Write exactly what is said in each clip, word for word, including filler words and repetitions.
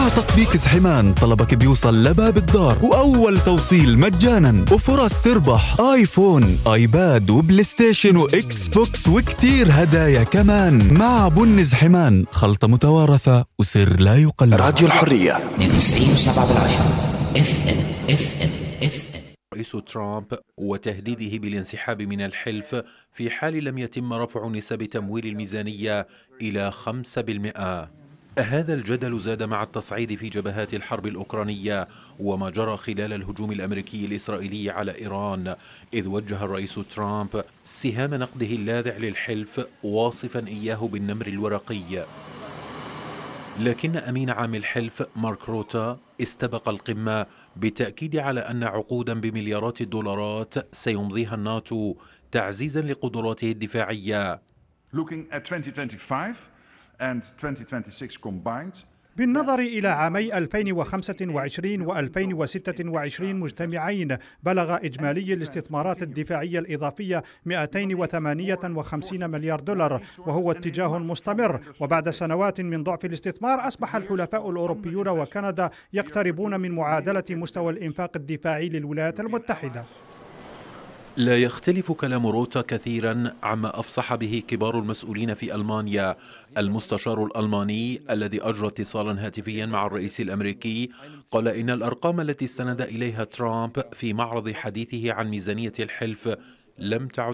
تطبيق زحمان طلبك بيوصل لباب الدار، وأول توصيل مجانا، وفرص تربح آيفون، آيباد، وبلاي ستيشن، وإكس بوكس، وكتير هدايا كمان. مع بن زحمان، خلطة متوارثة وسر لا يقلد. راديو الحرية اثنين وتسعين وسبعة بالعشرة اف ام اف ام اف ام. رئيس ترامب وتهديده بالانسحاب من الحلف في حال لم يتم رفع نسب تمويل الميزانية إلى خمسة بالمئة. هذا الجدل زاد مع التصعيد في جبهات الحرب الأوكرانية وما جرى خلال الهجوم الأمريكي الإسرائيلي على إيران، إذ وجه الرئيس ترامب سهام نقده اللاذع للحلف واصفا إياه بالنمر الورقي. لكن أمين عام الحلف مارك روتا استبق القمة بالتأكيد على أن عقودا بمليارات الدولارات سيمضيها الناتو تعزيزا لقدراته الدفاعية. بالنظر إلى عامي ألفين وخمسة وعشرين وألفين وستة وعشرين مجتمعين، بلغ إجمالي الاستثمارات الدفاعية الإضافية مئتين وثمانية وخمسين مليار دولار، وهو اتجاه مستمر. وبعد سنوات من ضعف الاستثمار، أصبح الحلفاء الأوروبيون وكندا يقتربون من معادلة مستوى الإنفاق الدفاعي للولايات المتحدة. لا يختلف كلام روتا كثيرا عما أفصح به كبار المسؤولين في ألمانيا. المستشار الألماني الذي أجرى اتصالا هاتفيا مع الرئيس الأمريكي قال إن الأرقام التي استند إليها ترامب في معرض حديثه عن ميزانية الحلف لم تعد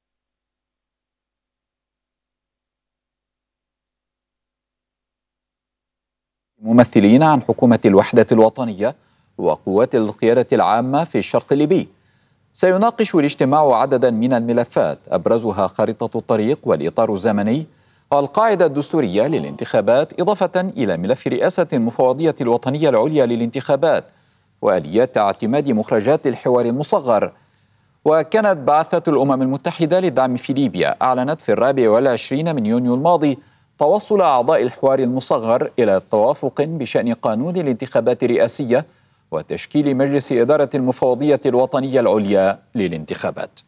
ممثلين عن حكومة الوحدة الوطنية وقوات القيادة العامة في الشرق الليبي. سيناقش الاجتماع عددا من الملفات أبرزها خارطة الطريق والإطار الزمني والقاعدة الدستورية للانتخابات، إضافة إلى ملف رئاسة المفوضية الوطنية العليا للانتخابات وآليات اعتماد مخرجات الحوار المصغر. وكانت بعثة الأمم المتحدة للدعم في ليبيا أعلنت في الرابع والعشرين من يونيو الماضي توصل أعضاء الحوار المصغر إلى توافق بشأن قانون الانتخابات الرئاسية وتشكيل مجلس إدارة المفوضية الوطنية العليا للانتخابات.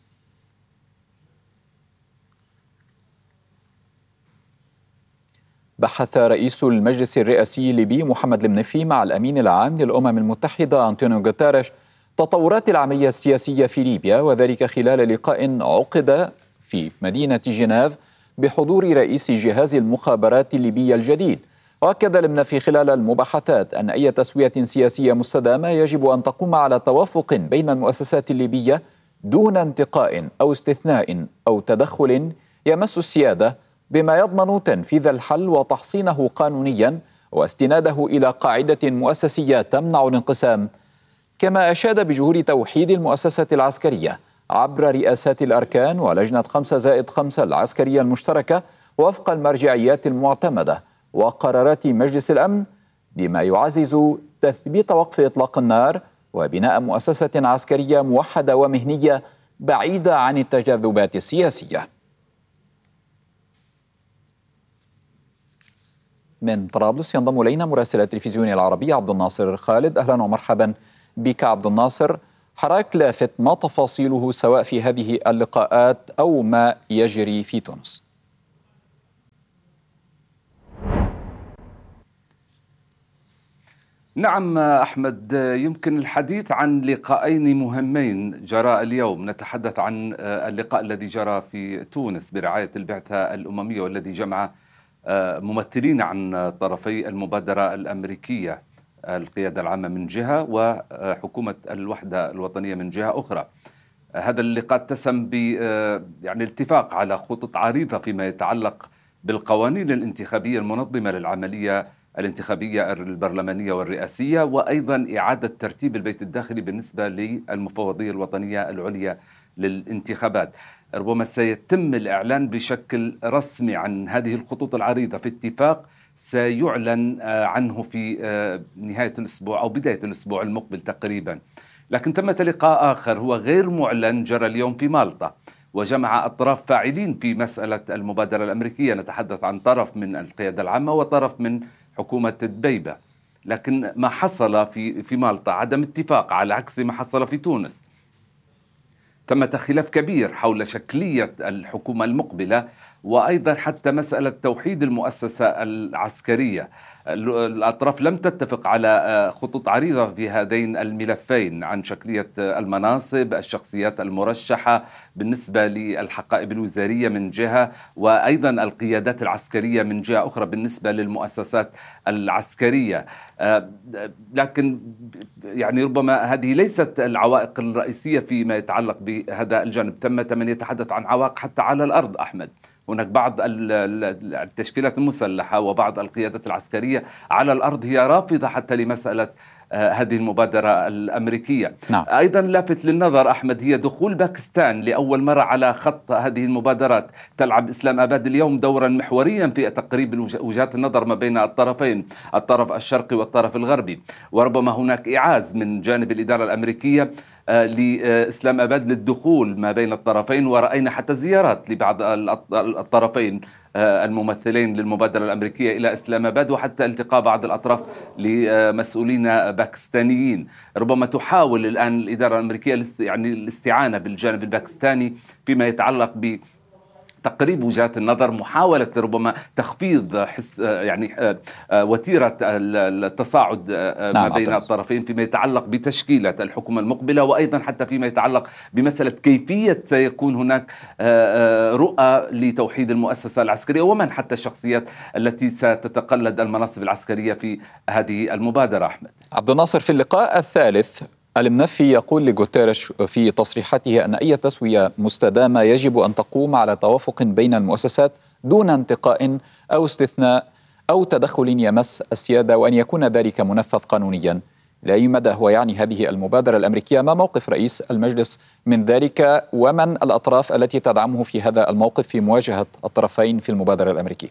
بحث رئيس المجلس الرئاسي الليبي محمد المنفي مع الأمين العام للأمم المتحدة أنطونيو غوتيريش تطورات العملية السياسية في ليبيا، وذلك خلال لقاء عقد في مدينة جنيف بحضور رئيس جهاز المخابرات الليبية الجديد. وأكد المنفي خلال المباحثات أن أي تسوية سياسية مستدامة يجب أن تقوم على توافق بين المؤسسات الليبية دون انتقاء أو استثناء أو تدخل يمس السيادة، بما يضمن تنفيذ الحل وتحصينه قانونيا واستناده إلى قاعدة مؤسسية تمنع الانقسام. كما أشاد بجهود توحيد المؤسسة العسكرية عبر رئاسات الأركان ولجنة خمسة زائد خمسة العسكرية المشتركة وفق المرجعيات المعتمدة وقرارات مجلس الأمن، بما يعزز تثبيت وقف إطلاق النار وبناء مؤسسة عسكرية موحدة ومهنية بعيدة عن التجاذبات السياسية. من طرابلس ينضم إلينا مراسل التلفزيون العربي عبد الناصر خالد. أهلا ومرحبا بك عبد الناصر. حراك لافت، ما تفاصيله سواء في هذه اللقاءات أو ما يجري في تونس؟ نعم أحمد، يمكن الحديث عن لقاءين مهمين جرى اليوم. نتحدث عن اللقاء الذي جرى في تونس برعاية البعثة الأممية والذي جمع ممثلين عن طرفي المبادرة الأمريكية، القيادة العامة من جهة وحكومة الوحدة الوطنية من جهة أخرى. هذا اللقاء اتسم ب يعني الاتفاق على خطط عريضة فيما يتعلق بالقوانين الانتخابية المنظمة للعملية الانتخابية البرلمانية والرئاسية، وأيضا إعادة ترتيب البيت الداخلي بالنسبة للمفوضية الوطنية العليا للانتخابات. ربما سيتم الإعلان بشكل رسمي عن هذه الخطوط العريضة في اتفاق سيعلن عنه في نهاية الأسبوع أو بداية الأسبوع المقبل تقريبا. لكن ثمة لقاء آخر هو غير معلن جرى اليوم في مالطا، وجمع أطراف فاعلين في مسألة المبادرة الأمريكية. نتحدث عن طرف من القيادة العامة وطرف من حكومة دبيبة. لكن ما حصل في في مالطا عدم اتفاق، على عكس ما حصل في تونس. ثمة خلاف كبير حول شكلية الحكومة المقبلة وأيضا حتى مسألة توحيد المؤسسة العسكرية. الأطراف لم تتفق على خطوط عريضة في هذين الملفين عن شكلية المناصب، الشخصيات المرشحة بالنسبة للحقائب الوزارية من جهة، وأيضا القيادات العسكرية من جهة أخرى بالنسبة للمؤسسات العسكرية. لكن يعني ربما هذه ليست العوائق الرئيسية فيما يتعلق بهذا الجانب. ثمة من يتحدث عن عوائق حتى على الأرض أحمد. هناك بعض التشكيلات المسلحة وبعض القيادات العسكرية على الأرض هي رافضة حتى لمسألة هذه المبادرة الأمريكية. نعم. أيضا لافت للنظر أحمد هي دخول باكستان لأول مرة على خط هذه المبادرات. تلعب إسلام أباد اليوم دورا محوريا في تقريب وجهات النظر ما بين الطرفين، الطرف الشرقي والطرف الغربي. وربما هناك إعاز من جانب الإدارة الأمريكية لإسلام أباد للدخول ما بين الطرفين، ورأينا حتى زيارات لبعض الطرفين الممثلين للمبادرة الأمريكية إلى إسلام أباد، وحتى التقاء بعض الأطراف لمسؤولين باكستانيين. ربما تحاول الآن الإدارة الأمريكية يعني الاستعانة بالجانب الباكستاني فيما يتعلق ب تقريب وجهات النظر، محاولة ربما تخفيض حس يعني وتيرة التصاعد ما بين الطرفين فيما يتعلق بتشكيلة الحكومة المقبلة، وأيضا حتى فيما يتعلق بمسألة كيفية سيكون هناك رؤى لتوحيد المؤسسة العسكرية ومن حتى الشخصيات التي ستتقلد المناصب العسكرية في هذه المبادرة. أحمد عبد الناصر، في اللقاء الثالث المنفي يقول لغوتيريش في تصريحاته أن أي تسوية مستدامة يجب أن تقوم على توافق بين المؤسسات دون انتقاء أو استثناء أو تدخل يمس السيادة، وأن يكون ذلك منفذ قانونيا. لأي مدى هو يعني هذه المبادرة الأمريكية؟ ما موقف رئيس المجلس من ذلك، ومن الأطراف التي تدعمه في هذا الموقف في مواجهة الطرفين في المبادرة الأمريكية؟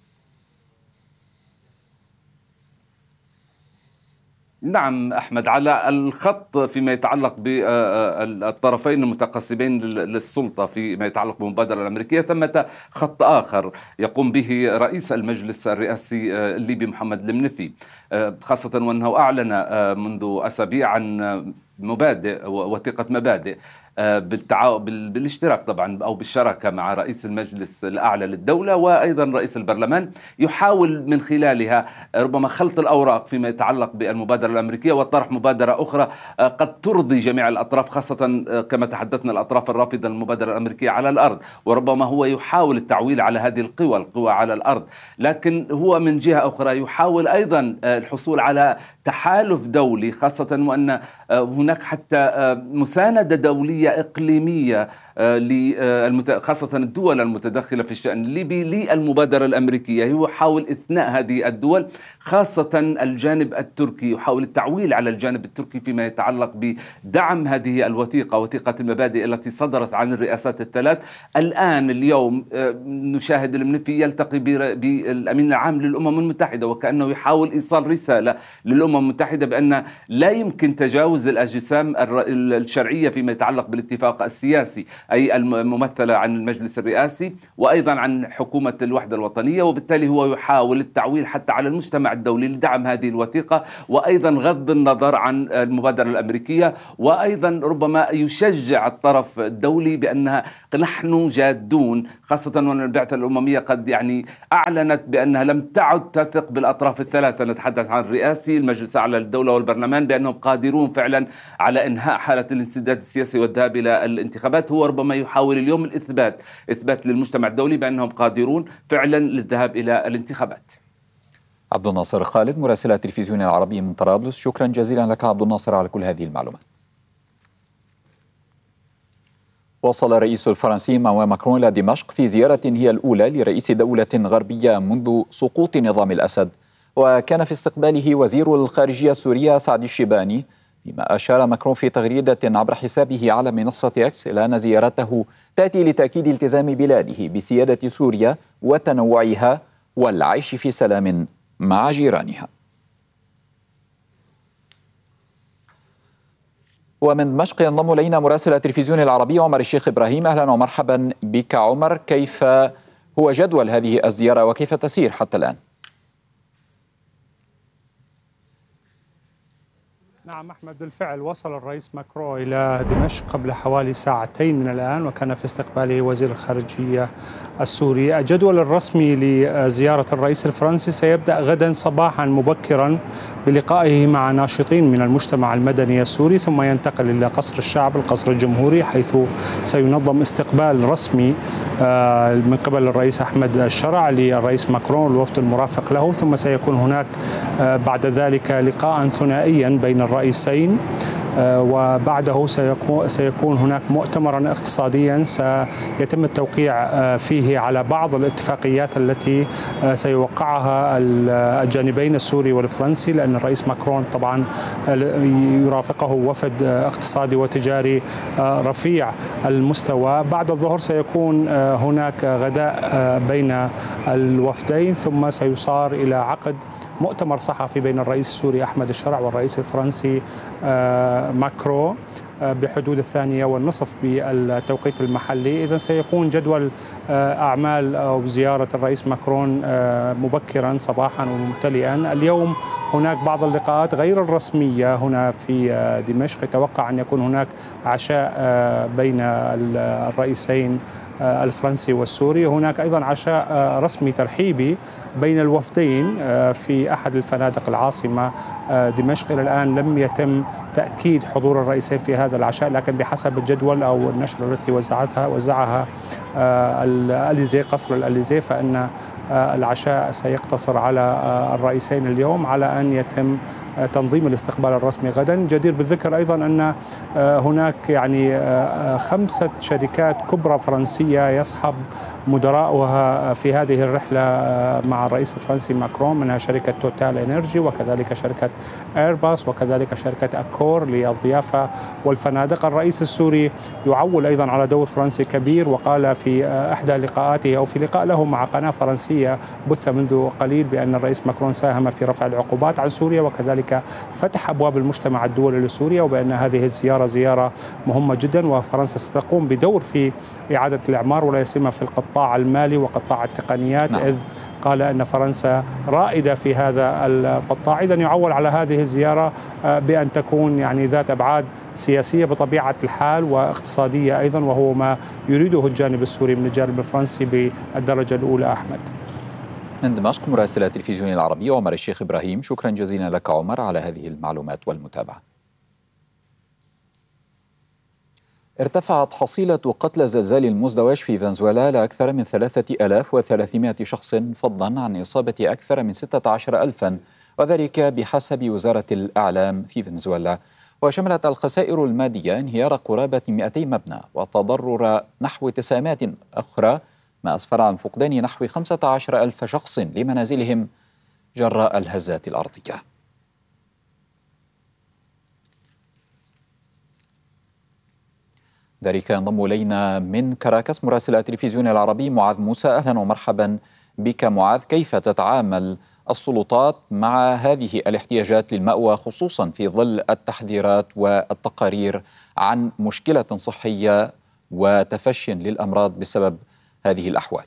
نعم أحمد، على الخط فيما يتعلق بالطرفين المتقاسمين للسلطة فيما يتعلق بالمبادرة الأمريكية، ثمة خط آخر يقوم به رئيس المجلس الرئاسي الليبي محمد المنفي، خاصة وأنه أعلن منذ أسابيع عن مبادئ وثيقة مبادئ بالتعاو... بالاشتراك طبعا أو بالشراكة مع رئيس المجلس الأعلى للدولة وأيضا رئيس البرلمان، يحاول من خلالها ربما خلط الأوراق فيما يتعلق بالمبادرة الأمريكية وطرح مبادرة أخرى قد ترضي جميع الأطراف، خاصة كما تحدثنا الأطراف الرافضة للمبادرة الأمريكية على الأرض. وربما هو يحاول التعويل على هذه القوى القوى على الأرض، لكن هو من جهة أخرى يحاول أيضا الحصول على تحالف دولي، خاصة وأن هناك حتى مساندة دولية إقليمية خاصة الدول المتدخلة في الشأن الليبي للمبادرة الأمريكية. هو يحاول إثناء هذه الدول، خاصة الجانب التركي، يحاول التعويل على الجانب التركي فيما يتعلق بدعم هذه الوثيقة، وثيقة المبادئ التي صدرت عن الرئاسات الثلاث. الآن اليوم نشاهد المنفي يلتقي بالأمين العام للأمم المتحدة، وكأنه يحاول إيصال رسالة للأمم المتحدة بأن لا يمكن تجاوز الأجسام الشرعية فيما يتعلق بالاتفاق السياسي، أي الممثلة عن المجلس الرئاسي وأيضا عن حكومة الوحدة الوطنية. وبالتالي هو يحاول التعويل حتى على المجتمع الدولي لدعم هذه الوثيقة، وأيضا غض النظر عن المبادرة الأمريكية، وأيضا ربما يشجع الطرف الدولي بأنها نحن جادون، خاصة وأن البعثة الأممية قد يعني أعلنت بأنها لم تعد تثق بالأطراف الثلاثة، نتحدث عن الرئاسي، المجلس الأعلى للدولة والبرلمان، بأنهم قادرون فعلا على إنهاء حالة الانسداد السياسي والذهاب إلى الانتخابات. هو ربما يحاول اليوم الإثبات إثبات للمجتمع الدولي بأنهم قادرون فعلا للذهاب إلى الانتخابات. عبد الناصر خالد، مراسل التلفزيون العربي من طرابلس، شكرا جزيلا لك عبد الناصر على كل هذه المعلومات. وصل الرئيس الفرنسي مانويل ماكرون إلى دمشق في زيارة هي الأولى لرئيس دولة غربية منذ سقوط نظام الأسد، وكان في استقباله وزير الخارجية السورية سعد الشيباني، فيما أشار ماكرون في تغريدة عبر حسابه على منصة إكس إلى أن زيارته تأتي لتأكيد التزام بلاده بسيادة سوريا وتنوعها والعيش في سلام مع جيرانها. ومن دمشق ينضم إلينا مراسل التلفزيون العربي عمر الشيخ إبراهيم. أهلا ومرحبا بك عمر، كيف هو جدول هذه الزيارة وكيف تسير حتى الآن؟ نعم أحمد، بالفعل وصل الرئيس ماكرون إلى دمشق قبل حوالي ساعتين من الآن، وكان في استقباله وزير الخارجية السوري. الجدول الرسمي لزيارة الرئيس الفرنسي سيبدأ غدا صباحا مبكرا بلقائه مع ناشطين من المجتمع المدني السوري، ثم ينتقل إلى قصر الشعب القصر الجمهوري، حيث سينظم استقبال رسمي من قبل الرئيس أحمد الشرع للرئيس ماكرون والوفد المرافق له، ثم سيكون هناك بعد ذلك لقاء ثنائيا بين الرئيسين، وبعده سيكون هناك مؤتمرا اقتصاديا سيتم التوقيع فيه على بعض الاتفاقيات التي سيوقعها الجانبين السوري والفرنسي، لأن الرئيس ماكرون طبعا يرافقه وفد اقتصادي وتجاري رفيع المستوى. بعد الظهر سيكون هناك غداء بين الوفدين، ثم سيصار إلى عقد مؤتمر صحفي بين الرئيس السوري أحمد الشرع والرئيس الفرنسي ماكرون بحدود الثانية والنصف بالتوقيت المحلي. إذن سيكون جدول أعمال أو زيارة الرئيس ماكرون مبكرا صباحا وممتلئا. اليوم هناك بعض اللقاءات غير الرسمية هنا في دمشق، يتوقع أن يكون هناك عشاء بين الرئيسين الفرنسي والسوري. هناك أيضا عشاء رسمي ترحيبي بين الوفدين في أحد الفنادق العاصمة دمشق. إلى الآن لم يتم تأكيد حضور الرئيسين في هذا العشاء، لكن بحسب الجدول أو النشرة التي وزعتها وزعها الأليزي قصر الأليزي، فإن العشاء سيقتصر على الرئيسين اليوم، على أن يتم تنظيم الاستقبال الرسمي غدا. جدير بالذكر أيضا أن هناك يعني خمسة شركات كبرى فرنسية يصحب مدراؤها في هذه الرحلة مع الرئيس الفرنسي ماكرون، منها شركة توتال إنرجي، وكذلك شركة إيرباص، وكذلك شركة أكور للضيافة والفنادق. الرئيس السوري يعول أيضا على دور فرنسي كبير، وقال في إحدى لقاءاته أو في لقاء له مع قناة فرنسية بث منذ قليل بأن الرئيس ماكرون ساهم في رفع العقوبات عن سوريا، وكذلك فتح أبواب المجتمع الدولي لسوريا، وبأن هذه الزيارة زيارة مهمة جدا، وفرنسا ستقوم بدور في إعادة الإعمار ولا سيما في القطاع المالي وقطاع التقنيات. نعم. إذ قال أن فرنسا رائدة في هذا القطاع. إذن يعول على هذه الزيارة بأن تكون يعني ذات أبعاد سياسية بطبيعة الحال واقتصادية أيضا، وهو ما يريده الجانب السوري من الجانب الفرنسي بالدرجة الأولى. أحمد من دمشق مراسل التلفزيون العربي عمر الشيخ إبراهيم، شكرا جزيلا لك عمر على هذه المعلومات والمتابعة. ارتفعت حصيلة قتلى زلزال المزدوج في فنزويلا لأكثر من ثلاثة آلاف وثلاثمائة شخص، فضلا عن إصابة أكثر من ستة عشر ألفا، وذلك بحسب وزارة الإعلام في فنزويلا. وشملت الخسائر المادية انهيار قرابة مئتي مبنى وتضرر نحو تسعمائة أخرى، ما أسفر عن فقدان نحو خمسة عشر ألف شخص لمنازلهم جراء الهزات الأرضية. ذلك ينضم إلينا من كاراكاس مراسل التلفزيون العربي معاذ موسى. أهلا ومرحبا بك معاذ. كيف تتعامل السلطات مع هذه الاحتياجات للمأوى، خصوصا في ظل التحذيرات والتقارير عن مشكلة صحية وتفشي للأمراض بسبب هذه الأحوال؟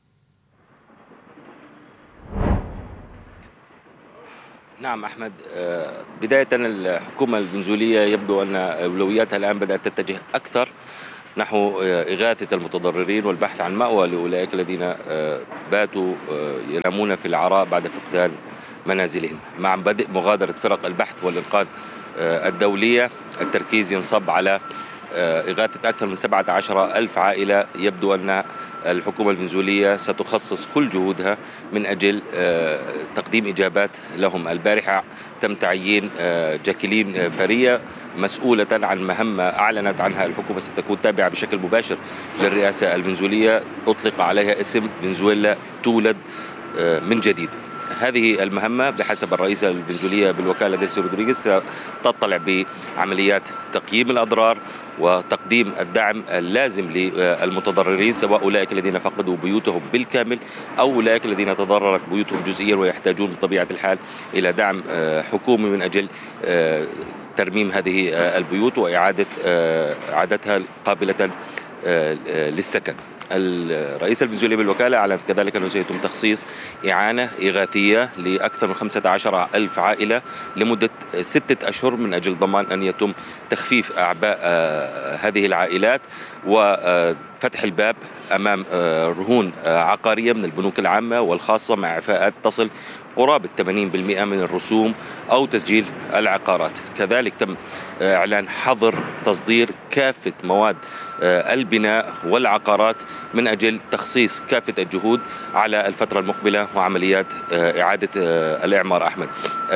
نعم أحمد، بداية الحكومة الفنزويلية يبدو أن أولوياتها الآن بدأت تتجه أكثر نحو إغاثة المتضررين والبحث عن مأوى لأولئك الذين باتوا ينامون في العراء بعد فقدان منازلهم. مع بدء مغادرة فرق البحث والإنقاذ الدولية التركيز ينصب على إغاثة أكثر من سبعة عشر ألف عائلة. يبدو أن الحكومة الفنزويلية ستخصص كل جهودها من أجل تقديم إجابات لهم. البارحة تم تعيين جاكلين فارية مسؤولة عن مهمة أعلنت عنها الحكومة ستكون تابعة بشكل مباشر للرئاسة الفنزويلية، أطلق عليها اسم فنزويلا تولد من جديد. هذه المهمة بحسب الرئيسة الفنزويلية بالوكالة ديلسي رودريغيز تطلع بعمليات تقييم الأضرار وتقديم الدعم اللازم للمتضررين، سواء أولئك الذين فقدوا بيوتهم بالكامل أو أولئك الذين تضررت بيوتهم جزئيا ويحتاجون بطبيعة الحال إلى دعم حكومي من أجل ترميم هذه البيوت وإعادة إعادتها قابلة للسكن. الرئيس الفنزويلي بالوكالة أعلن كذلك أنه سيتم تخصيص إعانة إغاثية لأكثر من خمسة عشر ألف عائلة لمدة ستة أشهر من أجل ضمان أن يتم تخفيف أعباء هذه العائلات وفتح الباب أمام رهون عقارية من البنوك العامة والخاصة مع إعفاءات تصل قرابة ثمانين بالمئة من الرسوم أو تسجيل العقارات. كذلك تم إعلان حظر تصدير كافة مواد البناء والعقارات من أجل تخصيص كافة الجهود على الفترة المقبلة وعمليات إعادة الإعمار. أحمد،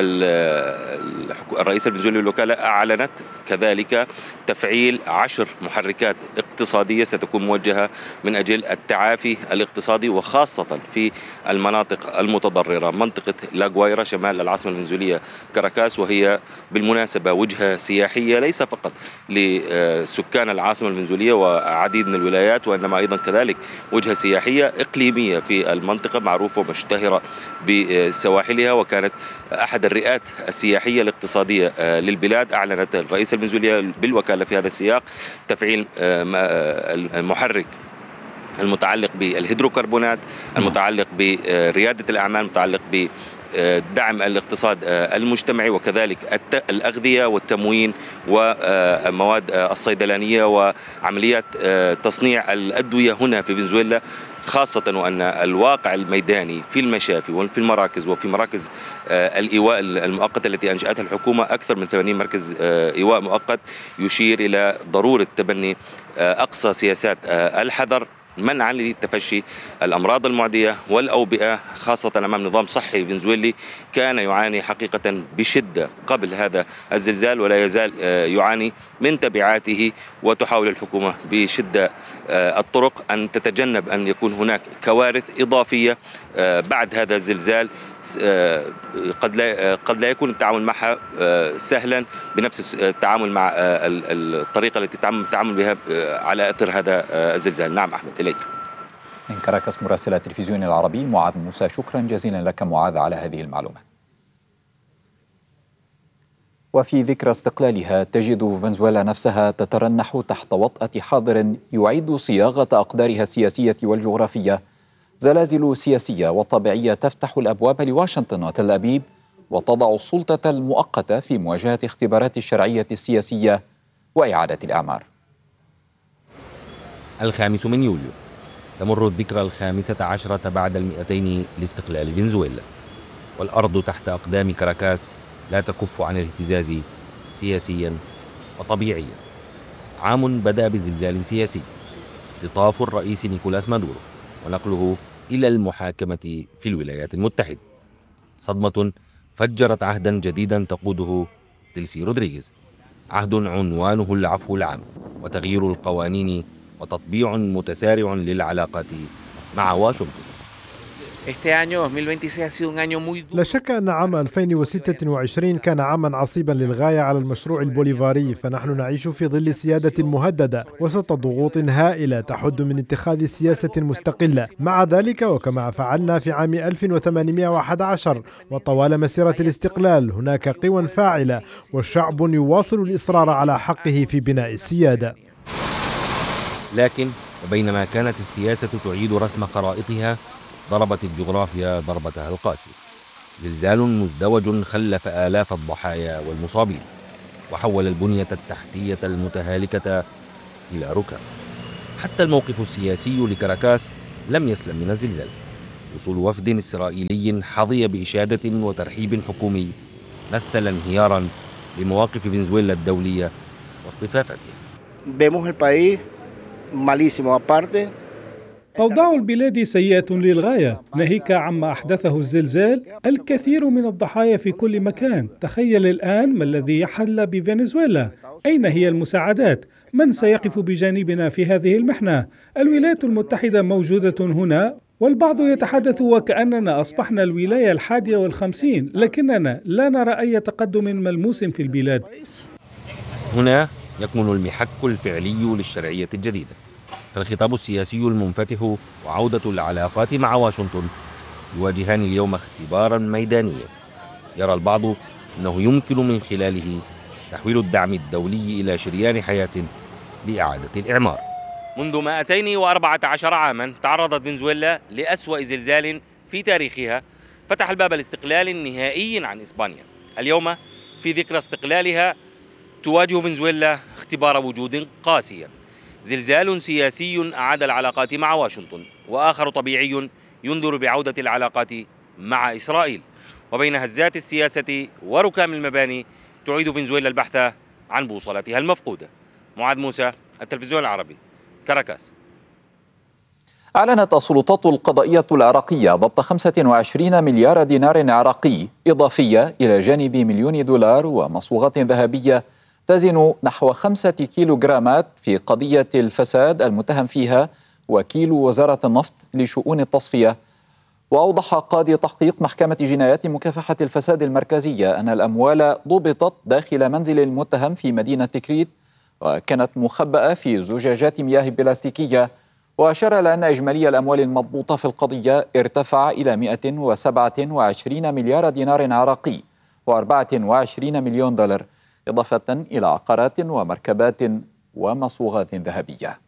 الرئيس الفنزويلي للوكالة أعلنت كذلك تفعيل عشر محركات اقتصادية ستكون موجهة من أجل التعافي الاقتصادي وخاصة في المناطق المتضررة. منطقة لاغوايرا شمال العاصمة الفنزويلية كاراكاس، وهي بالمناسبة وجهة سياحية ليس فقط لسكان العاصمة الفنزويلية وعديد من الولايات، وإنما أيضا كذلك وجهة سياحية إقليمية في المنطقة معروفة ومشتهرة بسواحلها، وكانت أحد الرئات السياحية الاقتصادية للبلاد. أعلنت الرئيس الفنزويلي بالوكالة في هذا السياق تفعيل المحرك المتعلق بالهيدروكربونات، المتعلق بريادة الأعمال، المتعلق ب دعم الاقتصاد المجتمعي، وكذلك الأغذية والتموين ومواد الصيدلانية وعمليات تصنيع الأدوية هنا في فنزويلا، خاصة وأن الواقع الميداني في المشافي وفي المراكز وفي مراكز الإيواء المؤقتة التي أنشأتها الحكومة أكثر من ثمانين مركز إيواء مؤقت يشير إلى ضرورة تبني أقصى سياسات الحذر منعا لتفشي الأمراض المعدية والأوبئة، خاصة أمام نظام صحي فنزويلي كان يعاني حقيقة بشدة قبل هذا الزلزال ولا يزال يعاني من تبعاته. وتحاول الحكومة بشدة الطرق أن تتجنب أن يكون هناك كوارث إضافية بعد هذا الزلزال. قد لا قد لا يكون التعامل معها سهلا بنفس التعامل مع الطريقة التي تم التعامل بها على أثر هذا الزلزال. نعم أحمد، إليك. من كاراكاس مراسل التلفزيون العربي معاذ موسى، شكرا جزيلا لك معاذ على هذه المعلومات. وفي ذكرى استقلالها تجد فنزويلا نفسها تترنح تحت وطأة حاضر يعيد صياغة أقدارها السياسية والجغرافية. زلازل سياسية وطبيعية تفتح الأبواب لواشنطن وتل أبيب وتضع السلطة المؤقتة في مواجهة اختبارات الشرعية السياسية وإعادة الأعمار. الخامس من يوليو تمر الذكرى الخامسة عشرة بعد المئتين لاستقلال فنزويلا، والأرض تحت أقدام كاراكاس لا تكف عن الاهتزاز سياسيا وطبيعيا. عام بدأ بزلزال سياسي، اختطاف الرئيس نيكولاس مادورو ونقله إلى المحاكمة في الولايات المتحدة. صدمة فجرت عهدا جديدا تقوده ديلسي رودريغيز، عهد عنوانه العفو العام وتغيير القوانين وتطبيع متسارع للعلاقات مع واشنطن. لا شك أن عام ألفين وستة وعشرين كان عاما عصيبا للغاية على المشروع البوليفاري، فنحن نعيش في ظل سيادة مهددة وسط ضغوط هائلة تحد من اتخاذ سياسة مستقلة. مع ذلك وكما فعلنا في عام ألف وثمانمئة وأحد عشر وطوال مسيرة الاستقلال هناك قوى فاعلة، والشعب يواصل الإصرار على حقه في بناء السيادة. لكن وبينما كانت السياسة تعيد رسم خرائطها، ضربت الجغرافيا ضربتها القاسية. زلزال مزدوج خلف آلاف الضحايا والمصابين، وحول البنية التحتية المتهالكة إلى ركام. حتى الموقف السياسي لكاراكاس لم يسلم من الزلزال. وصول وفد إسرائيلي حظي بإشادة وترحيب حكومي مثل انهيارا بمواقف فنزويلا الدولية واصطفافتها. أوضاع البلاد سيئة للغاية، ناهيك عما أحدثه الزلزال. الكثير من الضحايا في كل مكان. تخيل الآن ما الذي يحل بفنزويلا. أين هي المساعدات؟ من سيقف بجانبنا في هذه المحنة؟ الولايات المتحدة موجودة هنا، والبعض يتحدث وكأننا أصبحنا الولاية الحادية والخمسين، لكننا لا نرى أي تقدم ملموس في البلاد. هنا يكمن المحك الفعلي للشرعية الجديدة. فالخطاب السياسي المنفتح وعودة العلاقات مع واشنطن يواجهان اليوم اختبارا ميدانيا. يرى البعض أنه يمكن من خلاله تحويل الدعم الدولي إلى شريان حياة لإعادة الإعمار. منذ مئتين وأربعة عشر عاما تعرضت فنزويلا لأسوأ زلزال في تاريخها فتح الباب الاستقلال النهائي عن إسبانيا. اليوم في ذكرى استقلالها تواجه فنزويلا اختبار وجود قاسيا، زلزال سياسي أعاد العلاقات مع واشنطن، وآخر طبيعي ينذر بعودة العلاقات مع إسرائيل. وبين هزات السياسة وركام المباني تعيد فنزويلا البحث عن بوصلتها المفقودة. معاذ موسى، التلفزيون العربي، كاراكاس. أعلنت السلطات القضائية العراقية ضبط خمسة وعشرين مليار دينار عراقي إضافية إلى جانب مليون دولار ومصوغات ذهبية تزن نحو خمسة كيلوغرامات في قضية الفساد المتهم فيها وكيل وزارة النفط لشؤون التصفية. وأوضح قاضي تحقيق محكمة جنايات مكافحة الفساد المركزية أن الأموال ضبطت داخل منزل المتهم في مدينة تكريت وكانت مخبأة في زجاجات مياه بلاستيكية. وأشار إلى أن إجمالي الأموال المضبوطة في القضية ارتفع إلى مئة وسبعة وعشرين مليار دينار عراقي وأربعة وعشرين مليون دولار، إضافة إلى عقارات ومركبات ومصوغات ذهبية.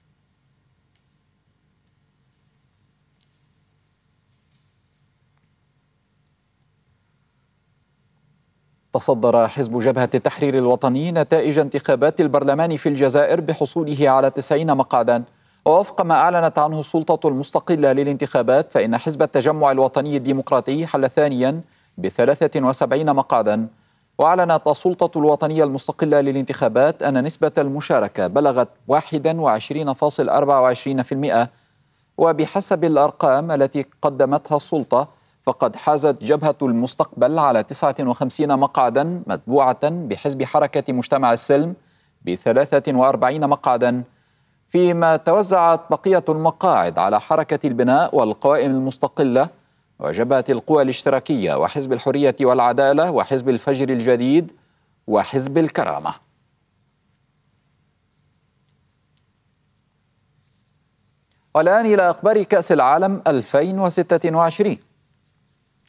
تصدر حزب جبهة التحرير الوطني نتائج انتخابات البرلمان في الجزائر بحصوله على تسعين مقعدا. ووفق ما أعلنت عنه السلطة المستقلة للانتخابات فإن حزب التجمع الوطني الديمقراطي حل ثانيا بثلاثة وسبعين مقعدا. وأعلنت السلطة الوطنية المستقلة للانتخابات أن نسبة المشاركة بلغت واحد وعشرين فاصلة أربعة وعشرين بالمئة. وبحسب الأرقام التي قدمتها السلطة فقد حازت جبهة المستقبل على تسعة وخمسين مقعدا متبوعة بحزب حركة مجتمع السلم بثلاثة وأربعين مقعدا، فيما توزعت بقية المقاعد على حركة البناء والقوائم المستقلة وجبهة القوى الاشتراكية وحزب الحرية والعدالة وحزب الفجر الجديد وحزب الكرامة. والآن إلى أخبار كأس العالم ألفين وستة وعشرين.